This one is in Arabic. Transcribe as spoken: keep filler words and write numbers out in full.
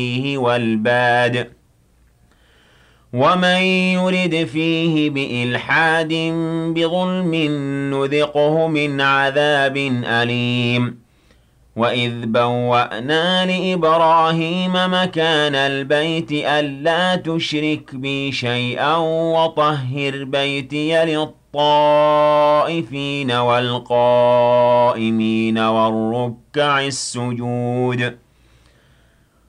والباد ومن يرد فيه بإلحاد بظلم نذقه من عذاب أليم وإذ بوأنا لإبراهيم مكان البيت ألا تشرك بي شيئا وطهر بيتي للطائفين والقائمين والركع السجود